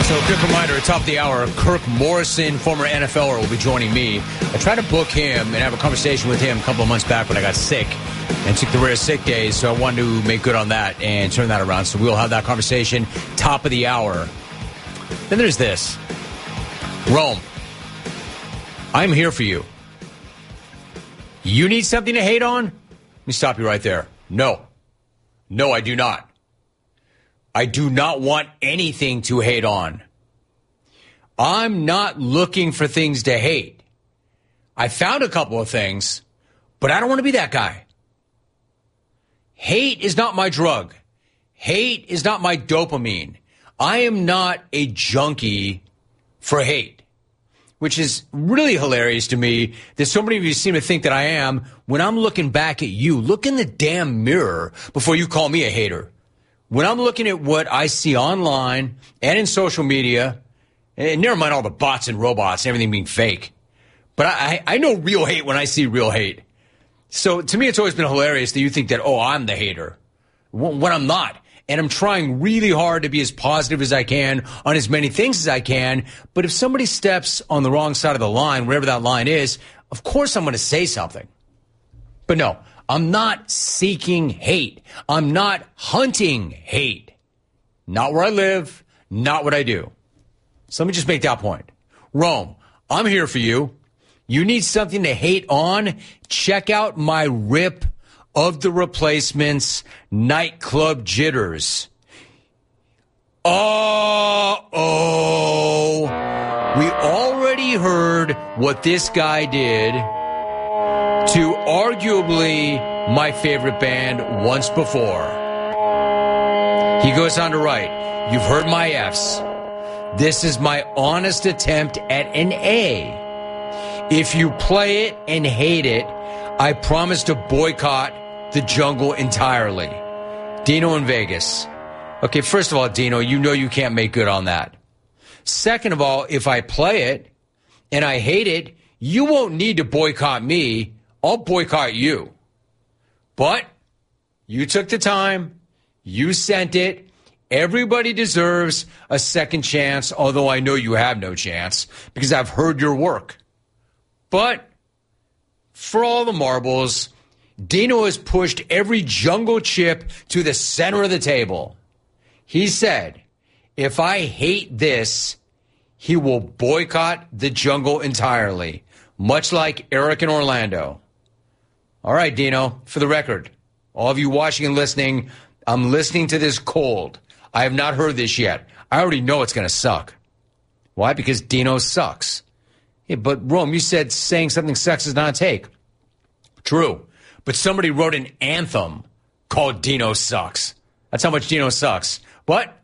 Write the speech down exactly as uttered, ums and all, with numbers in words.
So, quick reminder, at top of the hour, Kirk Morrison, former N F L er, will be joining me. I tried to book him and have a conversation with him a couple of months back when I got sick and took the rare sick days, so I wanted to make good on that and turn that around. So we'll have that conversation top of the hour. Then there's this. Rome, I'm here for you. You need something to hate on? Let me stop you right there. No. No, I do not. I do not want anything to hate on. I'm not looking for things to hate. I found a couple of things, but I don't want to be that guy. Hate is not my drug. Hate is not my dopamine. I am not a junkie for hate, which is really hilarious to me that so many of you seem to think that I am when I'm looking back at you. Look in the damn mirror before you call me a hater. When I'm looking at what I see online and in social media, and never mind all the bots and robots and everything being fake, but I, I know real hate when I see real hate. So to me, it's always been hilarious that you think that, oh, I'm the hater, when I'm not. And I'm trying really hard to be as positive as I can on as many things as I can. But if somebody steps on the wrong side of the line, wherever that line is, of course I'm going to say something. But no. I'm not seeking hate. I'm not hunting hate. Not where I live, not what I do. So let me just make that point. Rome, I'm here for you. You need something to hate on? Check out my rip of the Replacements Nightclub Jitters. Uh-oh. We already heard what this guy did to arguably my favorite band once before. He goes on to write, you've heard my F's. This is my honest attempt at an A. If you play it and hate it, I promise to boycott the jungle entirely. Dino in Vegas. Okay, first of all, Dino, you know you can't make good on that. Second of all, if I play it and I hate it, you won't need to boycott me. I'll boycott you. But you took the time. You sent it. Everybody deserves a second chance, although I know you have no chance because I've heard your work. But for all the marbles, Dino has pushed every jungle chip to the center of the table. He said, if I hate this, he will boycott the jungle entirely, much like Eric in Orlando. All right, Dino, for the record, all of you watching and listening, I'm listening to this cold. I have not heard this yet. I already know it's going to suck. Why? Because Dino sucks. Yeah, but Rome, you said saying something sucks is not a take. True. But somebody wrote an anthem called Dino Sucks. That's how much Dino sucks. But